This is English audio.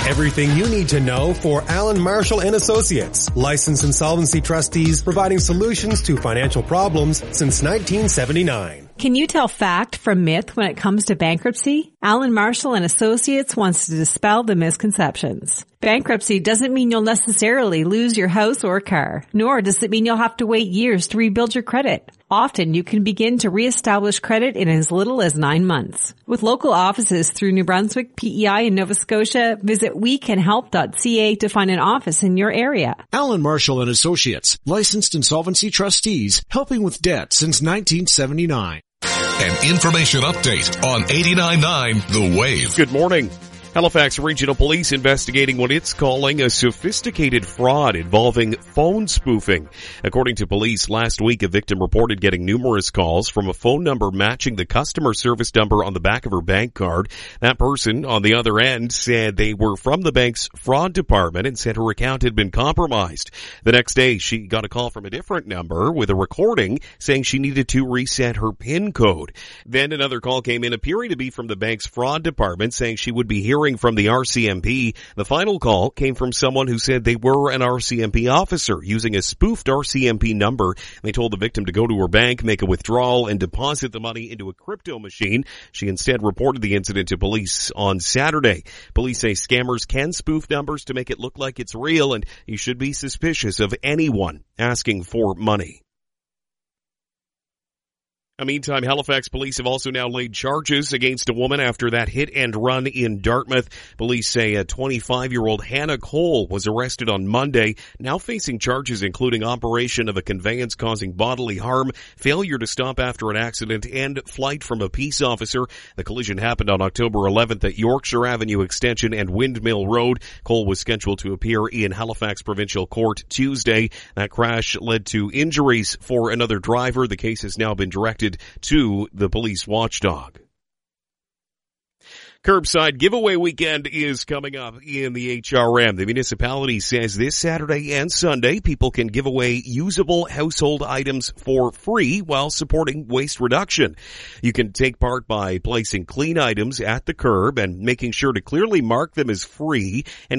Everything you need to know for Alan Marshall and Associates, licensed insolvency trustees providing solutions to financial problems since 1979. Can you tell fact from myth when it comes to bankruptcy? Alan Marshall and Associates wants to dispel the misconceptions. Bankruptcy doesn't mean you'll necessarily lose your house or car, nor does it mean you'll have to wait years to rebuild your credit. Often you can begin to reestablish credit in as little as 9 months. With local offices through New Brunswick, PEI, and Nova Scotia, visit wecanhelp.ca to find an office in your area. Alan Marshall and Associates, licensed insolvency trustees, helping with debt since 1979. An information update on 89.9 The Wave. Good morning. Halifax Regional Police investigating what it's calling a sophisticated fraud involving phone spoofing. According to police, last week a victim reported getting numerous calls from a phone number matching the customer service number on the back of her bank card. That person on the other end said they were from the bank's fraud department and said her account had been compromised. The next day she got a call from a different number with a recording saying she needed to reset her PIN code. Then another call came in appearing to be from the bank's fraud department saying she would be hearing from the RCMP. The final call came from someone who said they were an RCMP officer using a spoofed RCMP number. They told the victim to go to her bank, make a withdrawal, and deposit the money into a crypto machine. She instead reported the incident to police on Saturday. Police say scammers can spoof numbers to make it look like it's real, and you should be suspicious of anyone asking for money. Meantime, Halifax police have also now laid charges against a woman after that hit and run in Dartmouth. Police say a 25-year-old Hannah Cole was arrested on Monday, now facing charges including operation of a conveyance causing bodily harm, failure to stop after an accident, and flight from a peace officer. The collision happened on October 11th at Yorkshire Avenue Extension and Windmill Road. Cole was scheduled to appear in Halifax Provincial Court Tuesday. That crash led to injuries for another driver. The case has now been directed to the police watchdog. Curbside giveaway weekend is coming up in the HRM. The municipality says this Saturday and Sunday people can give away usable household items for free while supporting waste reduction. You can take part by placing clean items at the curb and making sure to clearly mark them as free and